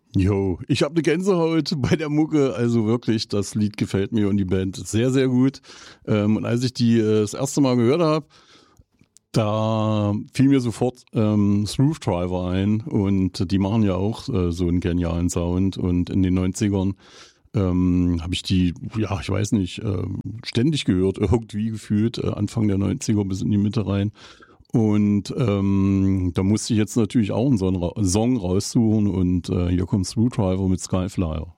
Jo, ich habe eine Gänsehaut bei der Mucke, also wirklich, das Lied gefällt mir und die Band sehr, sehr gut. Und als ich die das erste Mal gehört habe, da fiel mir sofort Smooth Driver ein und die machen ja auch so einen genialen Sound und in den 90ern habe ich die, ja, ich weiß nicht, ständig gehört, irgendwie gefühlt, Anfang der 90er bis in die Mitte rein. Und da musste ich jetzt natürlich auch einen Song raussuchen und hier kommt Smooth Driver mit Skyflyer.